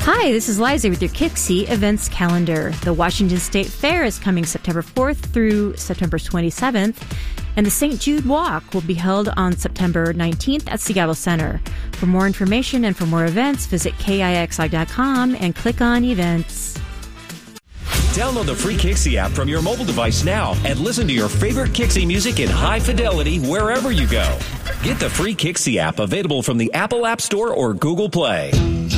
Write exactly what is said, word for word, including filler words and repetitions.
Hi, this is Liza with your Kixie events calendar. The Washington State Fair is coming September fourth through September twenty-seventh, and the Saint Jude Walk will be held on September nineteenth at Seattle Center. For more information and for more events, visit K I X I dot com and click on events. Download the free Kixie app from your mobile device now and listen to your favorite Kixie music in high fidelity wherever you go. Get the free Kixie app available from the Apple App Store or Google Play.